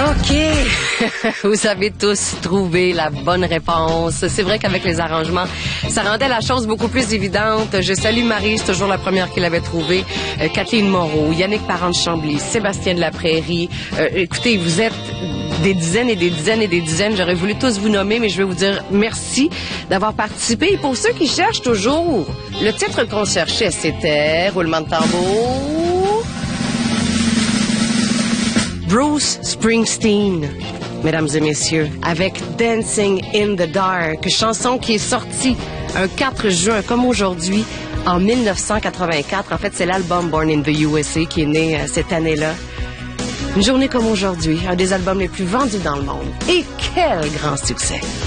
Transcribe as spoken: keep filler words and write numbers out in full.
OK. Vous avez tous trouvé la bonne réponse. C'est vrai qu'avec les arrangements, ça rendait la chose beaucoup plus évidente. Je salue Marie, c'est toujours la première qui l'avait trouvé. Euh, Kathleen Moreau, Yannick Parent-Chambly, Sébastien de la Prairie. Euh, écoutez, vous êtes des dizaines et des dizaines et des dizaines. J'aurais voulu tous vous nommer, mais je vais vous dire merci d'avoir participé. Et pour ceux qui cherchent toujours, le titre qu'on cherchait, c'était... Roulement de tambour... Bruce Springsteen, mesdames et messieurs, avec Dancing in the Dark, chanson qui est sortie un quatre juin, comme aujourd'hui, en mille neuf cent quatre-vingt-quatre. En fait, c'est l'album Born in the U S A qui est né euh, cette année-là. Une journée comme aujourd'hui, un des albums les plus vendus dans le monde. Et quel grand succès!